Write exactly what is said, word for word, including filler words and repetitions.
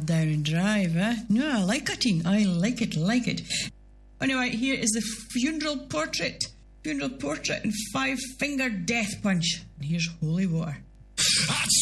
Down Drive, eh? No, I like it, Ian. I like it, like it. Anyway, here is the funeral portrait. Funeral portrait and five-finger death punch. And here's holy water. That's